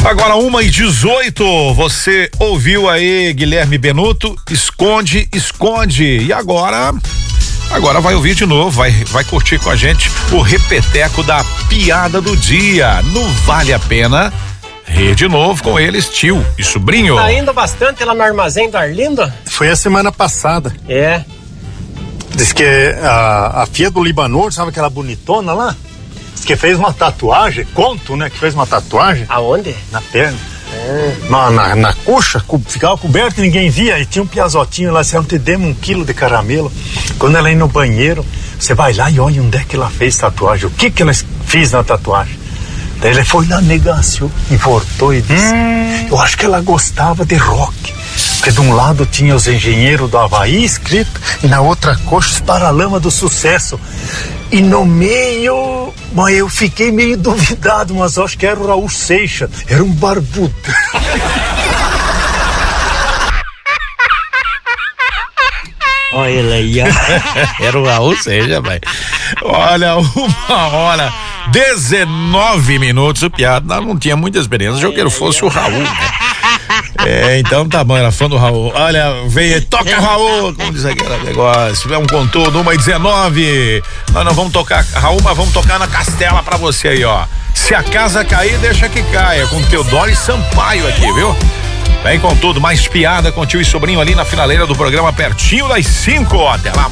Agora 1h18, você ouviu aí Guilherme Benuto, esconde. E agora vai ouvir de novo, vai curtir com a gente o repeteco da piada do dia. Não vale a pena rir de novo com eles, tio e sobrinho. Tá indo bastante lá no armazém do Arlindo? Foi a semana passada. É. Diz que a filha do Libanor, sabe aquela bonitona lá? Diz que fez uma tatuagem, conto, né? Que fez uma tatuagem. Aonde? Na perna. Na coxa, ficava coberto e ninguém via. E tinha um piazotinho lá, se te demos 1 quilo de caramelo. Quando ela ia no banheiro, você vai lá e olha onde é que ela fez tatuagem. O que ela fez na tatuagem? Daí ele foi lá, negaciou e voltou e disse: eu acho que ela gostava de rock. Porque de um lado tinha os engenheiros do Havaí escrito e na outra coxa os Paralamas do Sucesso. E no meio, mas eu fiquei meio duvidado, mas eu acho que era o Raul Seixas, era um barbudo. Olha ele aí, ó. Era o Raul Seixas, velho. Olha, 1h19, o piada não tinha muita experiência, eu quero fosse o Raul, né? Então tá bom, era fã do Raul. Olha, vem, toca Raul, como diz aquele negócio. É um contorno, 1h19. Nós não vamos tocar Raul, mas vamos tocar na Castela pra você aí, ó. Se a casa cair, deixa que caia. Com Teodoro e Sampaio aqui, viu? Vem com tudo, mais piada com tio e sobrinho ali na finaleira do programa, pertinho das 5. Até lá.